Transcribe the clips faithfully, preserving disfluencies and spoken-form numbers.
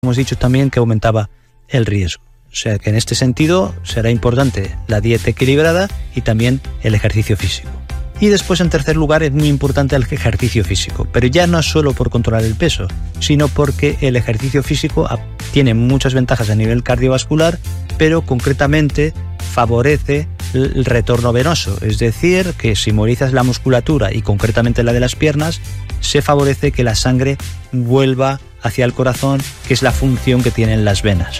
hemos dicho también que aumentaba el riesgo. O sea que en este sentido será importante la dieta equilibrada y también el ejercicio físico. Y después, en tercer lugar, es muy importante el ejercicio físico, pero ya no solo por controlar el peso, sino porque el ejercicio físico tiene muchas ventajas a nivel cardiovascular, pero concretamente favorece el retorno venoso, es decir, que si movilizas la musculatura y concretamente la de las piernas, se favorece que la sangre vuelva hacia el corazón, que es la función que tienen las venas.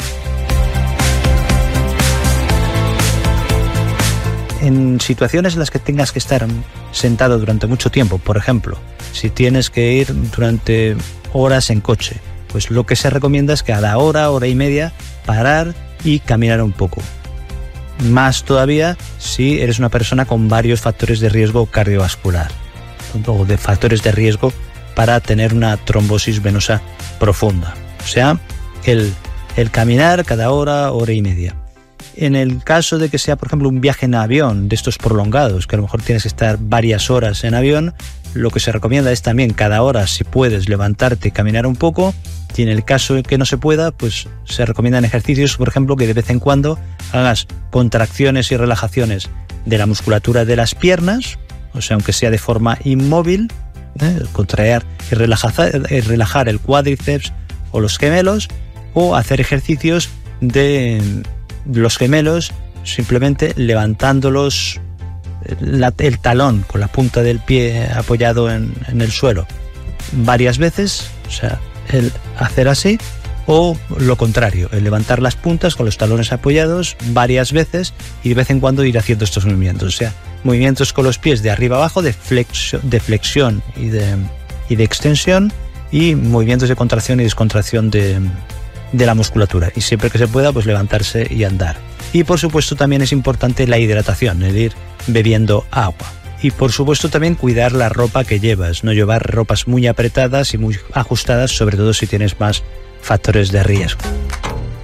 En situaciones en las que tengas que estar sentado durante mucho tiempo, por ejemplo, si tienes que ir durante horas en coche, pues lo que se recomienda es que a la hora, hora y media, parar y caminar un poco. Más todavía si eres una persona con varios factores de riesgo cardiovascular o de factores de riesgo para tener una trombosis venosa profunda. O sea, el, el caminar cada hora, hora y media. En el caso de que sea, por ejemplo, un viaje en avión de estos prolongados, que a lo mejor tienes que estar varias horas en avión, lo que se recomienda es también cada hora, si puedes, levantarte y caminar un poco. Y en el caso de que no se pueda, pues se recomiendan ejercicios, por ejemplo, que de vez en cuando hagas contracciones y relajaciones de la musculatura de las piernas, o sea, aunque sea de forma inmóvil, ¿eh? contraer y relajar, y relajar el cuádriceps o los gemelos, o hacer ejercicios de los gemelos simplemente levantándolos la, el talón con la punta del pie apoyado en, en el suelo varias veces, o sea, el hacer así, o lo contrario, el levantar las puntas con los talones apoyados varias veces y de vez en cuando ir haciendo estos movimientos, o sea, movimientos con los pies de arriba abajo, de flexión, de flexión y, de, y de extensión, y movimientos de contracción y descontracción de de la musculatura, y siempre que se pueda, pues levantarse y andar. Y por supuesto también es importante la hidratación, es ir bebiendo agua. Y por supuesto también cuidar la ropa que llevas, no llevar ropas muy apretadas y muy ajustadas, sobre todo si tienes más factores de riesgo.